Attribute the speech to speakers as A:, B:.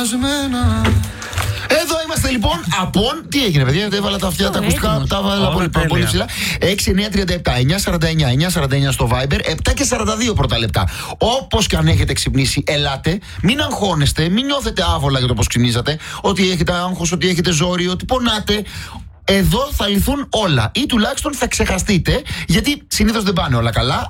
A: κουρασμένα. Εδώ είμαστε λοιπόν. Απόν. Τι έγινε, παιδιά, έβαλα τα αυτιά τα ακουστικά. Τα έβαλα πολύ ψηλά. 6-9-37-9-49-9-49 στο Viber. 7 και 42 πρώτα λεπτά. Όπως και αν έχετε ξυπνήσει, ελάτε. Μην αγχώνεστε, μην νιώθετε άβολα για το πώς ξυπνήσατε. Ότι έχετε άγχος, ότι έχετε ζόρι, ότι πονάτε. Εδώ θα λυθούν όλα. Ή τουλάχιστον θα ξεχαστείτε. Γιατί συνήθως δεν πάνε όλα καλά.